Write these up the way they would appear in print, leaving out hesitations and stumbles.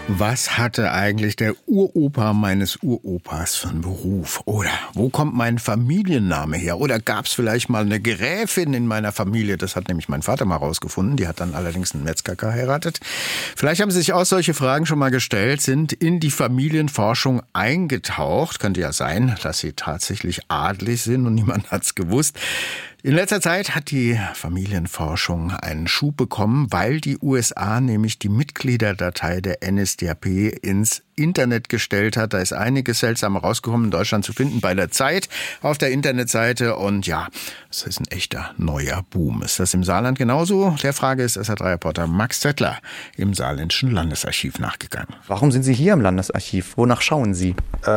Was hatte eigentlich der Uropa meines Uropas für einen Beruf? Oder wo kommt mein Familienname her? Oder gab es vielleicht mal eine Gräfin in meiner Familie? Das hat nämlich mein Vater mal rausgefunden. Die hat dann allerdings einen Metzger geheiratet. Vielleicht haben Sie sich auch solche Fragen schon mal gestellt, sind in die Familienforschung eingetaucht. Könnte ja sein, dass Sie tatsächlich adlig sind und niemand hat's gewusst. In letzter Zeit hat die Familienforschung einen Schub bekommen, weil die USA nämlich die Mitgliederdatei der NSDAP ins Internet gestellt hat. Da ist einiges seltsam rausgekommen, in Deutschland zu finden bei der Zeit auf der Internetseite. Und ja, es ist ein echter neuer Boom. Ist das im Saarland genauso? Der Frage ist SR3-Reporter Max Zettler im Saarländischen Landesarchiv nachgegangen. Warum sind Sie hier im Landesarchiv? Wonach schauen Sie?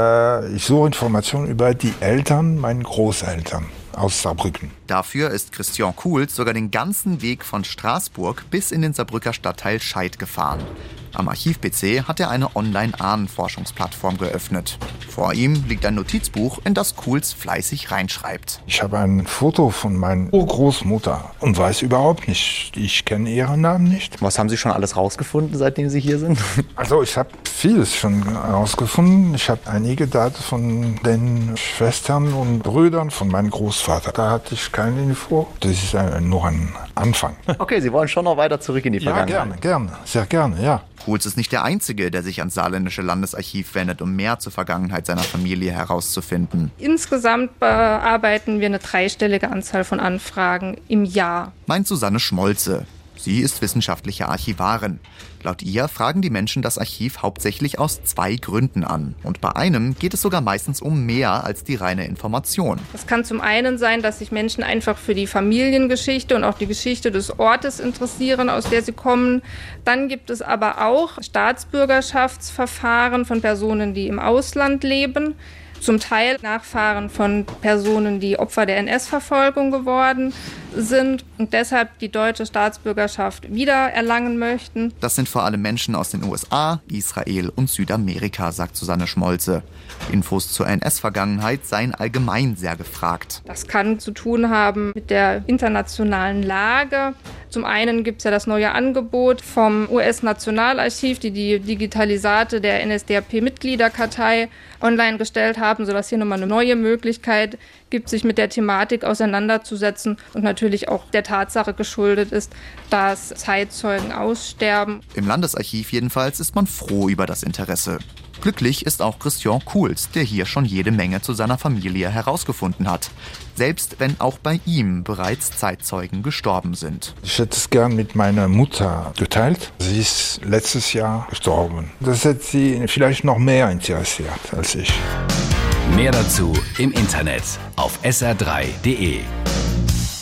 Ich suche Informationen über die Eltern, meinen Großeltern aus Saarbrücken. Dafür ist Christian Kuhls sogar den ganzen Weg von Straßburg bis in den Saarbrücker Stadtteil Scheid gefahren. Am Archiv-PC hat er eine Online-Ahnenforschungsplattform geöffnet. Vor ihm liegt ein Notizbuch, in das Kuhls fleißig reinschreibt. Ich habe ein Foto von meiner Urgroßmutter und weiß überhaupt nicht. Ich kenne ihren Namen nicht. Was haben Sie schon alles rausgefunden, seitdem Sie hier sind? Also ich habe vieles schon herausgefunden. Ich habe einige Daten von den Schwestern und Brüdern von meinem Großvater. Da hatte ich keine Info. Das ist nur ein Anfang. Okay, Sie wollen schon noch weiter zurück in die Vergangenheit. Ja, gerne, sehr gerne, ja. Kuhls ist nicht der Einzige, der sich ans Saarländische Landesarchiv wendet, um mehr zur Vergangenheit seiner Familie herauszufinden. Insgesamt bearbeiten wir eine 3-stellige Anzahl von Anfragen im Jahr. Meint Susanne Schmolze. Sie ist wissenschaftliche Archivarin. Laut ihr fragen die Menschen das Archiv hauptsächlich aus 2 Gründen an. Und bei einem geht es sogar meistens um mehr als die reine Information. Es kann zum einen sein, dass sich Menschen einfach für die Familiengeschichte und auch die Geschichte des Ortes interessieren, aus der sie kommen. Dann gibt es aber auch Staatsbürgerschaftsverfahren von Personen, die im Ausland leben. Zum Teil Nachfahren von Personen, die Opfer der NS-Verfolgung geworden sind und deshalb die deutsche Staatsbürgerschaft wiedererlangen möchten. Das sind vor allem Menschen aus den USA, Israel und Südamerika, sagt Susanne Schmolze. Infos zur NS-Vergangenheit seien allgemein sehr gefragt. Das kann zu tun haben mit der internationalen Lage. Zum einen gibt es ja das neue Angebot vom US-Nationalarchiv, die die Digitalisate der NSDAP-Mitgliederkartei online gestellt haben, sodass hier nochmal eine neue Möglichkeit gibt, sich mit der Thematik auseinanderzusetzen und natürlich auch der Tatsache geschuldet ist, dass Zeitzeugen aussterben. Im Landesarchiv jedenfalls ist man froh über das Interesse. Glücklich ist auch Christian Kuhls, der hier schon jede Menge zu seiner Familie herausgefunden hat. Selbst wenn auch bei ihm bereits Zeitzeugen gestorben sind. Ich hätte es gern mit meiner Mutter geteilt. Sie ist letztes Jahr gestorben. Das hätte sie vielleicht noch mehr interessiert als ich. Mehr dazu im Internet auf sr3.de.